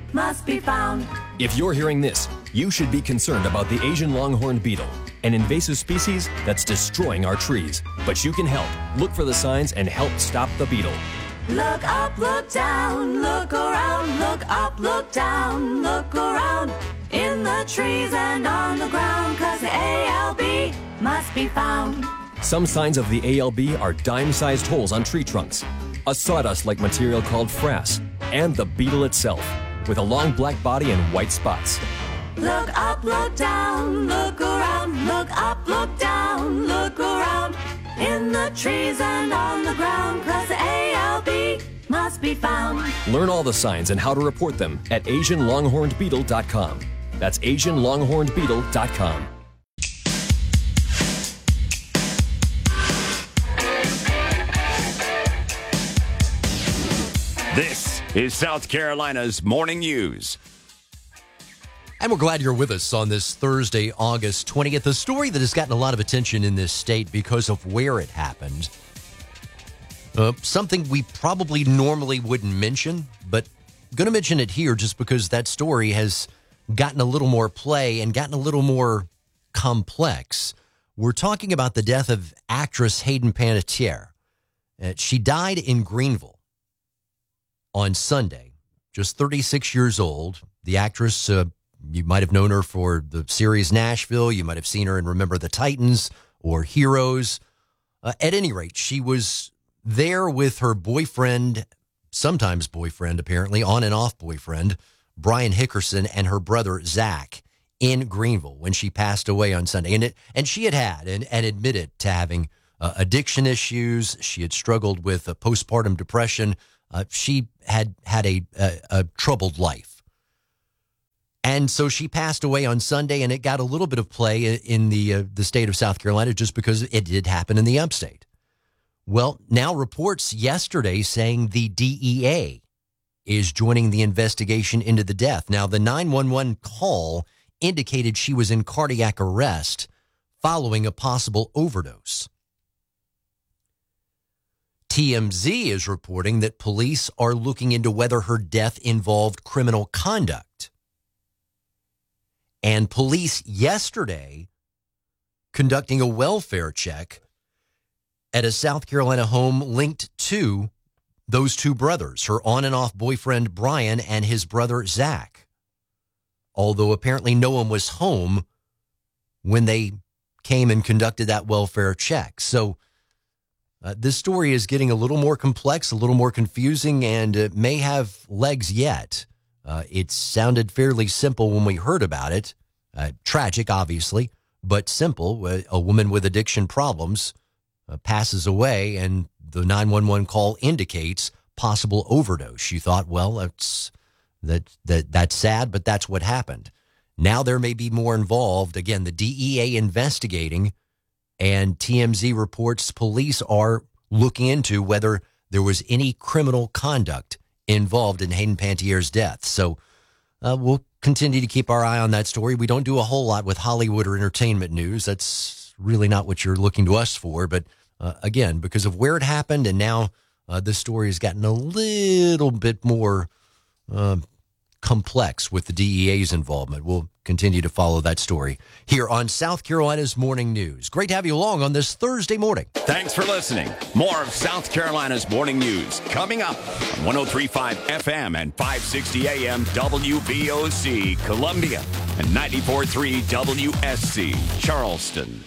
must be found. If you're hearing this, you should be concerned about the Asian longhorned beetle, an invasive species that's destroying our trees. But you can help. Look for the signs and help stop the beetle. Look up, look down, look around, look up, look down, look around. In the trees and on the ground, 'cause the ALB must be found. Some signs of the ALB are dime-sized holes on tree trunks, a sawdust-like material called frass, and the beetle itself, with a long black body and white spots. Look up, look down, look around, look up, look down, look around. In the trees and on the ground, 'cause the ALB must be found. Learn all the signs and how to report them at AsianLonghornedBeetle.com. That's AsianLonghornedBeetle.com. This is South Carolina's Morning News. And we're glad you're with us on this Thursday, August 20th. A story that has gotten a lot of attention in this state because of where it happened. Something we probably normally wouldn't mention, but I'm going to mention it here just because that story has gotten a little more play and gotten a little more complex. We're talking about the death of actress Hayden Panettiere. She died in Greenville on Sunday, just 36 years old. The actress, you might have known her for the series Nashville. You might have seen her in Remember the Titans or Heroes. At any rate, she was there with her boyfriend, sometimes boyfriend apparently, on and off boyfriend, Brian Hickerson, and her brother Zach in Greenville when she passed away on Sunday. And she had and admitted to having addiction issues. She had struggled with postpartum depression. She had a troubled life. And so she passed away on Sunday, and it got a little bit of play in the state of South Carolina just because it did happen in the upstate. Well, now reports yesterday saying the DEA is joining the investigation into the death. Now, the 911 call indicated she was in cardiac arrest following a possible overdose. TMZ is reporting that police are looking into whether her death involved criminal conduct. And police yesterday conducting a welfare check at a South Carolina home linked to those two brothers, her on and off boyfriend Brian and his brother Zach. Although apparently no one was home when they came and conducted that welfare check. So this story is getting a little more complex, a little more confusing, and it may have legs yet. It sounded fairly simple when we heard about it. Tragic, obviously, but simple. A woman with addiction problems passes away, and the 911 call indicates possible overdose. You thought, well, that's sad, but that's what happened. Now there may be more involved. Again, the DEA investigating, and TMZ reports police are looking into whether there was any criminal conduct involved in Hayden Pantettiere's death. So we'll continue to keep our eye on that story. We don't do a whole lot with Hollywood or entertainment news. That's really not what you're looking to us for. But again, because of where it happened, and now this story has gotten a little bit more complex with the DEA's involvement. We'll continue to follow that story here on South Carolina's Morning News. Great to have you along on this Thursday morning. Thanks for listening. More of South Carolina's Morning News coming up on 103.5 FM and 560 AM WVOC Columbia and 94.3 WSC Charleston.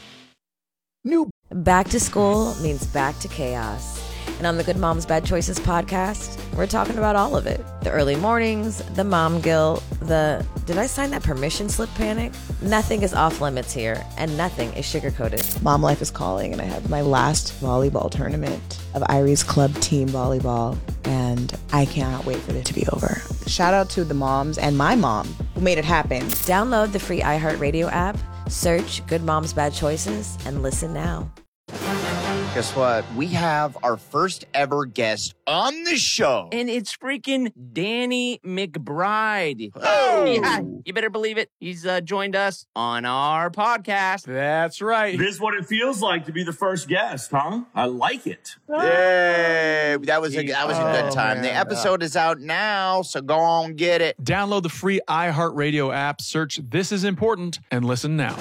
Back to school means back to chaos. And on the Good Moms Bad Choices podcast, we're talking about all of it. The early mornings, the mom guilt, the did I sign that permission slip panic? Nothing is off limits here, and nothing is sugar-coated. Mom life is calling, and I have my last volleyball tournament of Irie's Club Team Volleyball, and I cannot wait for it to be over. Shout out to the moms and my mom who made it happen. Download the free iHeartRadio app, search Good Moms Bad Choices, and listen now. Guess what? We have our first ever guest on the show. And it's freaking Danny McBride. Oh. Yeah, you better believe it. He's joined us on our podcast. That's right. This is what it feels like to be the first guest, huh? I like it. Yay. That was a good time. Man. The episode is out now, so go on, get it. Download the free iHeartRadio app, search This Is Important, and listen now.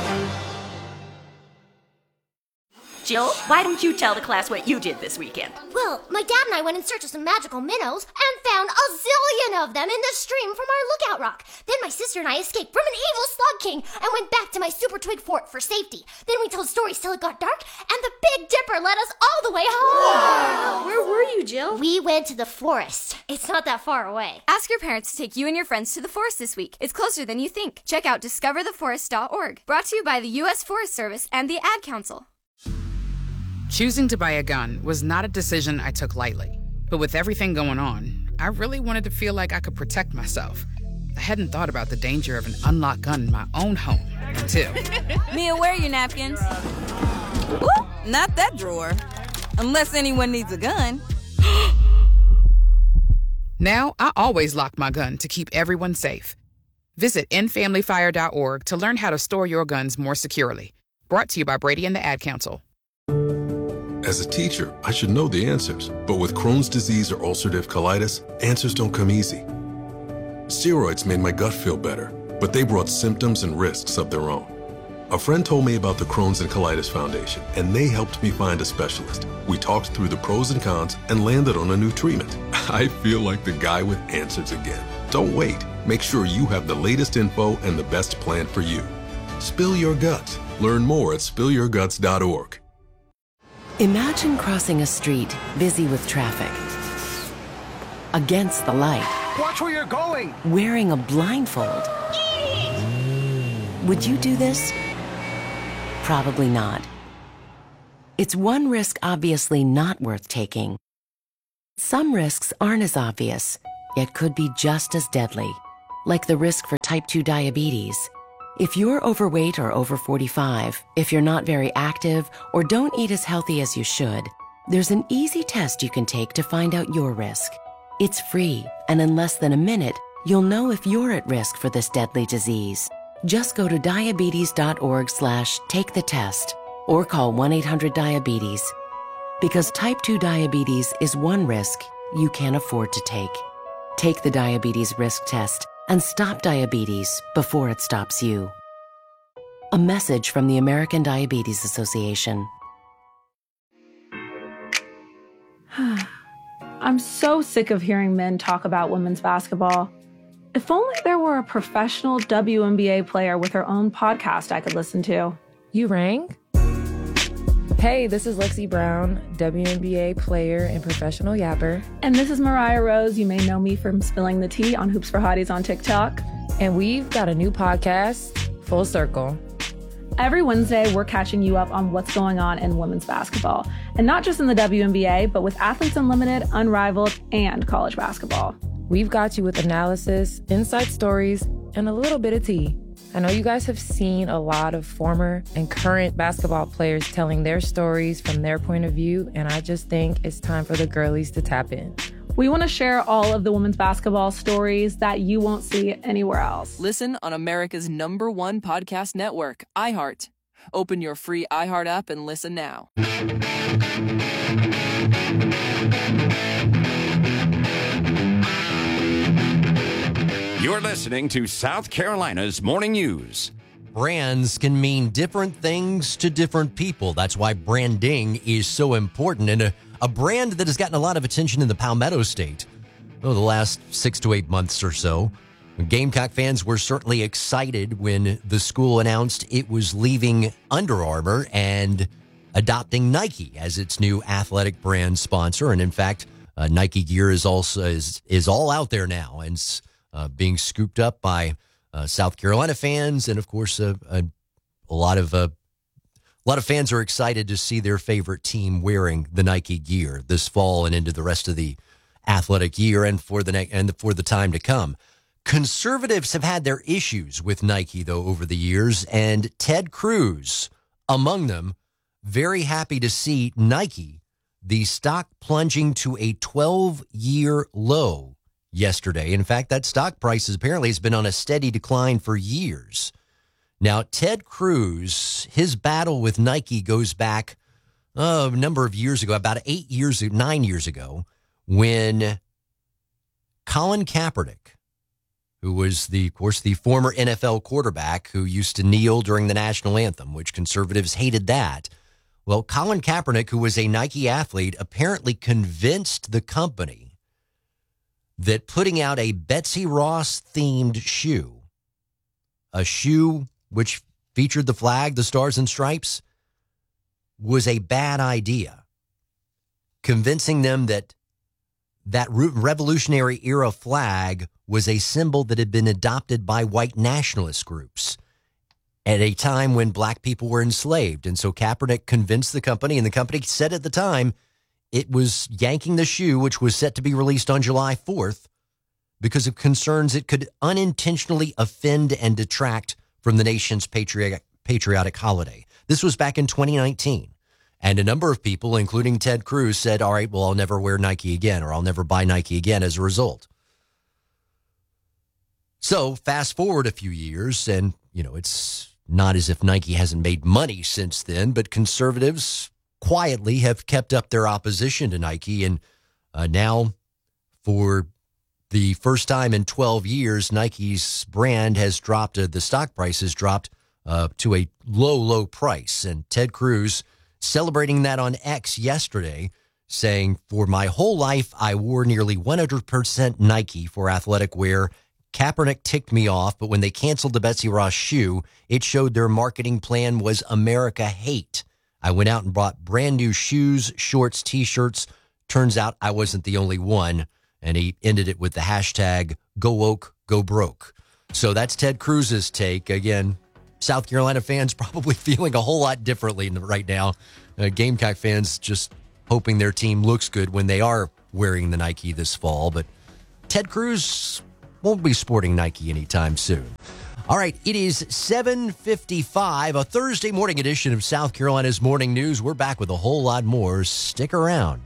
Jill, why don't you tell the class what you did this weekend? Well, my dad and I went in search of some magical minnows and found a zillion of them in the stream from our lookout rock. Then my sister and I escaped from an evil slug king and went back to my super twig fort for safety. Then we told stories till it got dark, and the Big Dipper led us all the way home. Wow. Where were you, Jill? We went to the forest. It's not that far away. Ask your parents to take you and your friends to the forest this week. It's closer than you think. Check out discovertheforest.org. Brought to you by the U.S. Forest Service and the Ad Council. Choosing to buy a gun was not a decision I took lightly. But with everything going on, I really wanted to feel like I could protect myself. I hadn't thought about the danger of an unlocked gun in my own home until... Mia, where are your napkins? Ooh, not that drawer. Unless anyone needs a gun. Now, I always lock my gun to keep everyone safe. Visit endfamilyfire.org to learn how to store your guns more securely. Brought to you by Brady and the Ad Council. As a teacher, I should know the answers. But with Crohn's disease or ulcerative colitis, answers don't come easy. Steroids made my gut feel better, but they brought symptoms and risks of their own. A friend told me about the Crohn's and Colitis Foundation, and they helped me find a specialist. We talked through the pros and cons and landed on a new treatment. I feel like the guy with answers again. Don't wait. Make sure you have the latest info and the best plan for you. Spill your guts. Learn more at spillyourguts.org. Imagine crossing a street busy with traffic. Against the light. Watch where you're going! Wearing a blindfold. Would you do this? Probably not. It's one risk obviously not worth taking. Some risks aren't as obvious, yet could be just as deadly, like the risk for type 2 diabetes. If you're overweight or over 45, if you're not very active, or don't eat as healthy as you should, there's an easy test you can take to find out your risk. It's free, and in less than a minute, you'll know if you're at risk for this deadly disease. Just go to diabetes.org/take-the-test or call 1-800-DIABETES. Because type 2 diabetes is one risk you can't afford to take. Take the diabetes risk test and stop diabetes before it stops you. A message from the American Diabetes Association. I'm so sick of hearing men talk about women's basketball. If only there were a professional WNBA player with her own podcast I could listen to. You rang? Hey, this is Lexi Brown, WNBA player and professional yapper. And this is Mariah Rose. You may know me from spilling the tea on Hoops for Hotties on TikTok. And we've got a new podcast, Full Circle. Every Wednesday, we're catching you up on what's going on in women's basketball. And not just in the WNBA, but with Athletes Unlimited, Unrivaled, and college basketball. We've got you with analysis, inside stories, and a little bit of tea. I know you guys have seen a lot of former and current basketball players telling their stories from their point of view, and I just think it's time for the girlies to tap in. We want to share all of the women's basketball stories that you won't see anywhere else. Listen on America's #1 podcast network, iHeart. Open your free iHeart app and listen now. You're listening to South Carolina's Morning News. Brands can mean different things to different people. That's why branding is so important. And a brand that has gotten a lot of attention in the Palmetto State over the last 6 to 8 months or so. Gamecock fans were certainly excited when the school announced it was leaving Under Armour and adopting Nike as its new athletic brand sponsor. And in fact, Nike gear is also is all out there now and being scooped up by South Carolina fans, and of course, a lot of fans are excited to see their favorite team wearing the Nike gear this fall and into the rest of the athletic year and for the time to come. Conservatives have had their issues with Nike though over the years, and Ted Cruz among them, very happy to see Nike, the stock plunging to a 12-year low yesterday. In fact, that stock price apparently has been on a steady decline for years. Now, Ted Cruz, his battle with Nike goes back a number of years ago, about 9 years ago, when Colin Kaepernick, who was, of course, the former NFL quarterback who used to kneel during the national anthem, which conservatives hated that. Well, Colin Kaepernick, who was a Nike athlete, apparently convinced the company that putting out a Betsy Ross-themed shoe, a shoe which featured the flag, the stars and stripes, was a bad idea, convincing them that Revolutionary Era flag was a symbol that had been adopted by white nationalist groups at a time when black people were enslaved. And so Kaepernick convinced the company, and the company said at the time it was yanking the shoe, which was set to be released on July 4th, because of concerns it could unintentionally offend and detract from the nation's patriotic holiday. This was back in 2019. And a number of people, including Ted Cruz, said, all right, well, I'll never wear Nike again, or I'll never buy Nike again as a result. So fast forward a few years, and, it's not as if Nike hasn't made money since then, but conservatives quietly have kept up their opposition to Nike. And now, for the first time in 12 years, Nike's brand has dropped, the stock price has dropped to a low price. And Ted Cruz celebrating that on X yesterday, saying, for my whole life, I wore nearly 100% Nike for athletic wear. Kaepernick ticked me off, but when they canceled the Betsy Ross shoe, it showed their marketing plan was America hate. I went out and bought brand new shoes, shorts, T-shirts. Turns out I wasn't the only one. And he ended it with the hashtag Go Woke, Go Broke. So that's Ted Cruz's take. Again, South Carolina fans probably feeling a whole lot differently right now. Gamecock fans just hoping their team looks good when they are wearing the Nike this fall. But Ted Cruz won't be sporting Nike anytime soon. All right, it is 7:55, a Thursday morning edition of South Carolina's Morning News. We're back with a whole lot more. Stick around.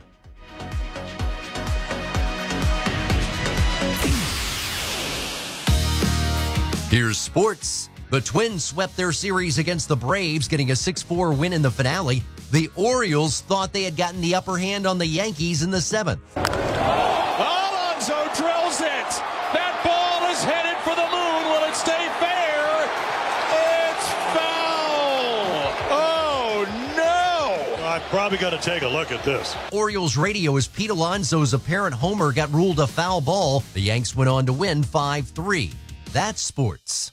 Here's sports. The Twins swept their series against the Braves, getting a 6-4 win in the finale. The Orioles thought they had gotten the upper hand on the Yankees in the 7th. Alonso drills it. That ball is headed for the moon. Will it stay fair? It's foul. Oh, no. I'm probably going to take a look at this. Orioles radio as Pete Alonso's apparent homer got ruled a foul ball. The Yanks went on to win 5-3. That's sports.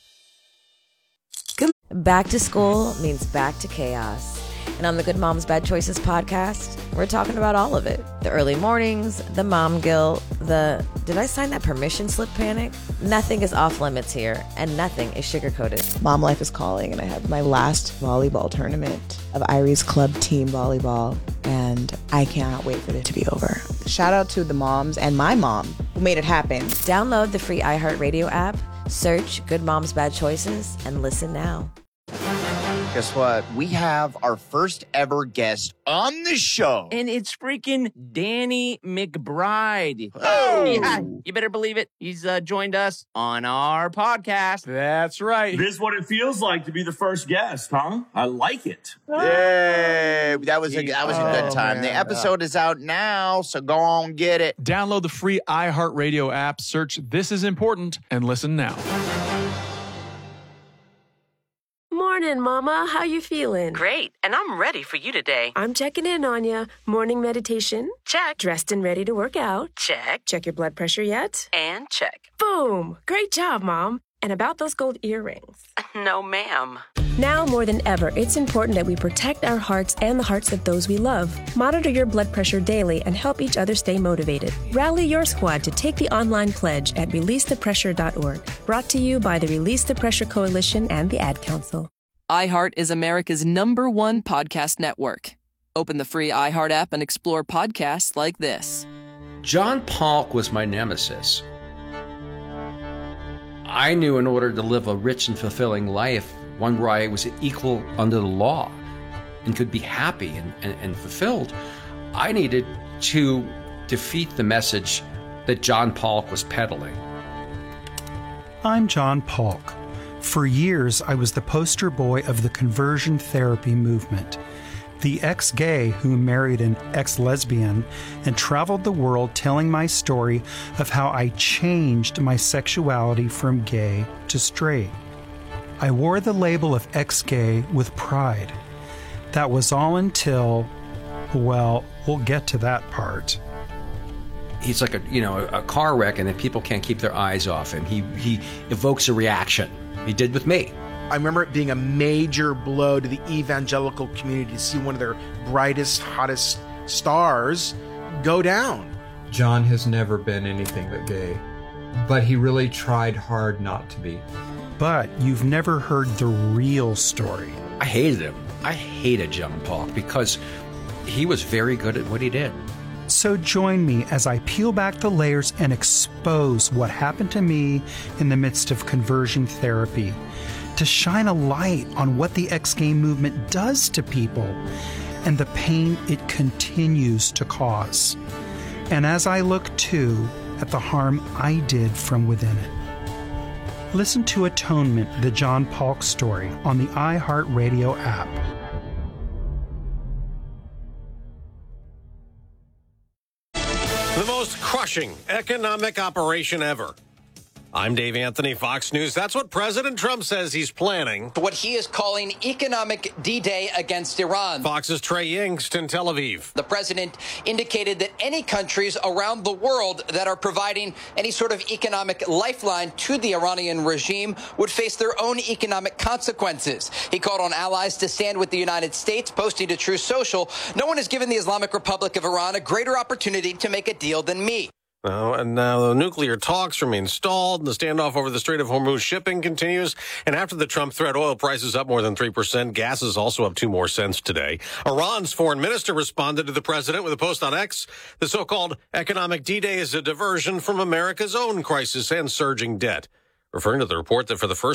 Back to school means back to chaos. And on the Good Moms Bad Choices podcast, we're talking about all of it. The early mornings, the mom guilt, the did I sign that permission slip panic? Nothing is off limits here, and nothing is sugar-coated. Mom life is calling, and I have my last volleyball tournament of Iris Club Team Volleyball, and I cannot wait for it to be over. Shout out to the moms and my mom who made it happen. Download the free iHeartRadio app, search Good Moms Bad Choices, and listen now. Guess what? We have our first ever guest on the show. And it's freaking Danny McBride. Oh! Yeah, you better believe it. He's joined us on our podcast. That's right. This is what it feels like to be the first guest, huh? I like it. Yay! That was a good time. Man. The episode is out now, so go on get it. Download the free iHeartRadio app, search This Is Important, and listen now. Morning, Mama. How you feeling? Great, and I'm ready for you today. I'm checking in on you. Morning meditation? Check. Dressed and ready to work out? Check. Check your blood pressure yet? And check. Boom! Great job, Mom. And about those gold earrings? No, ma'am. Now more than ever, it's important that we protect our hearts and the hearts of those we love. Monitor your blood pressure daily and help each other stay motivated. Rally your squad to take the online pledge at releasethepressure.org. Brought to you by the Release the Pressure Coalition and the Ad Council. iHeart is America's #1 podcast network. Open the free iHeart app and explore podcasts like this. John Polk was my nemesis. I knew in order to live a rich and fulfilling life, one where I was equal under the law, and could be happy and fulfilled, I needed to defeat the message that John Polk was peddling. I'm John Polk. For years, I was the poster boy of the conversion therapy movement. The ex-gay who married an ex-lesbian and traveled the world telling my story of how I changed my sexuality from gay to straight. I wore the label of ex-gay with pride. That was all until, well, we'll get to that part. He's like a car wreck, and then people can't keep their eyes off him. He evokes a reaction. He did with me. I remember it being a major blow to the evangelical community to see one of their brightest, hottest stars go down. John has never been anything but gay, but he really tried hard not to be. But you've never heard the real story. I hated him. I hated John Polk because he was very good at what he did. So join me as I peel back the layers and expose what happened to me in the midst of conversion therapy, to shine a light on what the ex-gay movement does to people and the pain it continues to cause. And as I look, too, at the harm I did from within it. Listen to Atonement, the John Polk story, on the iHeartRadio app. The most crushing economic operation ever. I'm Dave Anthony, Fox News. That's what President Trump says he's planning. What he is calling economic D-Day against Iran. Fox's Trey Yingst in Tel Aviv. The president indicated that any countries around the world that are providing any sort of economic lifeline to the Iranian regime would face their own economic consequences. He called on allies to stand with the United States, posting to Truth Social, "No one has given the Islamic Republic of Iran a greater opportunity to make a deal than me." And now the nuclear talks remain stalled, and the standoff over the Strait of Hormuz shipping continues. And after the Trump threat, oil prices up more than 3%. Gas is also up 2 more cents today. Iran's foreign minister responded to the president with a post on X. The so-called economic D-Day is a diversion from America's own crisis and surging debt, referring to the report that for the first